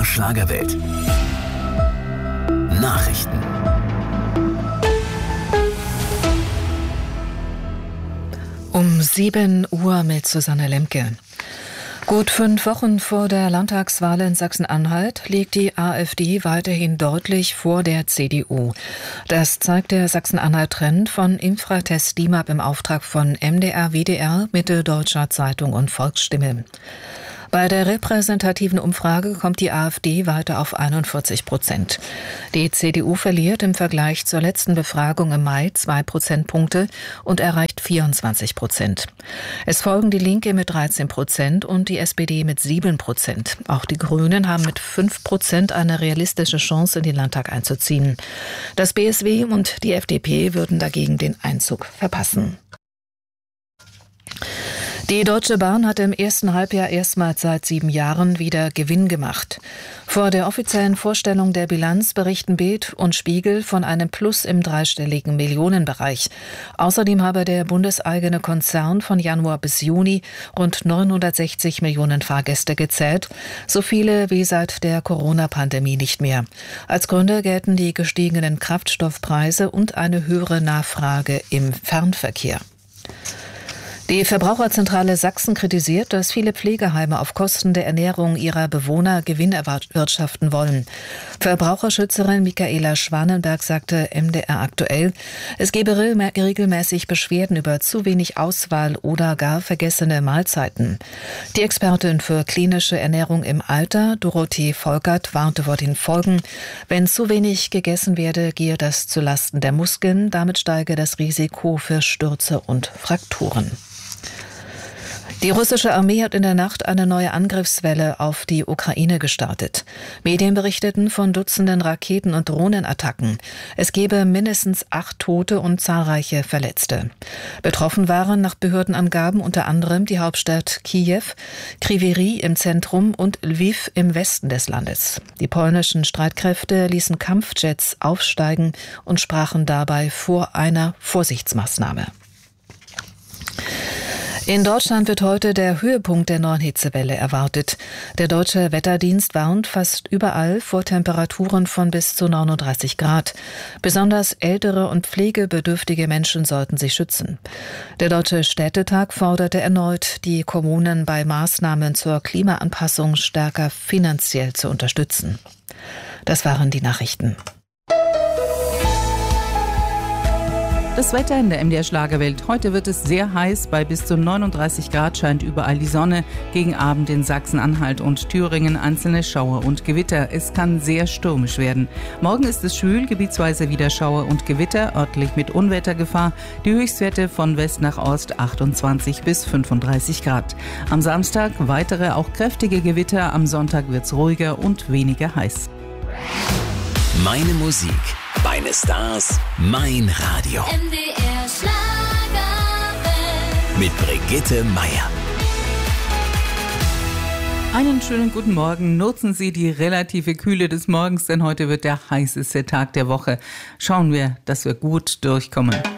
MDR Schlagerwelt. Nachrichten. Um 7 Uhr mit Susanne Lemke. Gut 5 Wochen vor der Landtagswahl in Sachsen-Anhalt liegt die AfD weiterhin deutlich vor der CDU. Das zeigt der Sachsen-Anhalt-Trend von Infratest DIMAP im Auftrag von MDR, WDR, Mitteldeutscher Zeitung und Volksstimme. Bei der repräsentativen Umfrage kommt die AfD weiter auf 41%. Die CDU verliert im Vergleich zur letzten Befragung im Mai 2 Prozentpunkte und erreicht 24%. Es folgen die Linke mit 13% und die SPD mit 7%. Auch die Grünen haben mit 5% eine realistische Chance, in den Landtag einzuziehen. Das BSW und die FDP würden dagegen den Einzug verpassen. Die Deutsche Bahn hat im ersten Halbjahr erstmals seit 7 Jahren wieder Gewinn gemacht. Vor der offiziellen Vorstellung der Bilanz berichten Bild und Spiegel von einem Plus im dreistelligen Millionenbereich. Außerdem habe der bundeseigene Konzern von Januar bis Juni rund 960 Millionen Fahrgäste gezählt, so viele wie seit der Corona-Pandemie nicht mehr. Als Gründe gelten die gestiegenen Kraftstoffpreise und eine höhere Nachfrage im Fernverkehr. Die Verbraucherzentrale Sachsen kritisiert, dass viele Pflegeheime auf Kosten der Ernährung ihrer Bewohner Gewinn erwirtschaften wollen. Verbraucherschützerin Michaela Schwanenberg sagte MDR aktuell, es gebe regelmäßig Beschwerden über zu wenig Auswahl oder gar vergessene Mahlzeiten. Die Expertin für klinische Ernährung im Alter, Dorothee Volkert, warnte vor den Folgen. Wenn zu wenig gegessen werde, gehe das zulasten der Muskeln. Damit steige das Risiko für Stürze und Frakturen. Die russische Armee hat in der Nacht eine neue Angriffswelle auf die Ukraine gestartet. Medien berichteten von Dutzenden Raketen- und Drohnenattacken. Es gebe mindestens 8 Tote und zahlreiche Verletzte. Betroffen waren nach Behördenangaben unter anderem die Hauptstadt Kiew, Kryvyi Rih im Zentrum und Lviv im Westen des Landes. Die polnischen Streitkräfte ließen Kampfjets aufsteigen und sprachen dabei vor einer Vorsichtsmaßnahme. In Deutschland wird heute der Höhepunkt der neuen Hitzewelle erwartet. Der Deutsche Wetterdienst warnt fast überall vor Temperaturen von bis zu 39 Grad. Besonders ältere und pflegebedürftige Menschen sollten sich schützen. Der Deutsche Städtetag forderte erneut, die Kommunen bei Maßnahmen zur Klimaanpassung stärker finanziell zu unterstützen. Das waren die Nachrichten. Das Wetter in der MDR Schlagerwelt. Heute wird es sehr heiß. Bei bis zu 39 Grad scheint überall die Sonne. Gegen Abend in Sachsen-Anhalt und Thüringen einzelne Schauer und Gewitter. Es kann sehr stürmisch werden. Morgen ist es schwül, gebietsweise wieder Schauer und Gewitter, örtlich mit Unwettergefahr. Die Höchstwerte von West nach Ost 28 bis 35 Grad. Am Samstag weitere, auch kräftige Gewitter. Am Sonntag wird es ruhiger und weniger heiß. Meine Musik, meine Stars, mein Radio. MDR Schlagerwelt. Mit Brigitte Meier. Einen schönen guten Morgen. Nutzen Sie die relative Kühle des Morgens, denn heute wird der heißeste Tag der Woche. Schauen wir, dass wir gut durchkommen.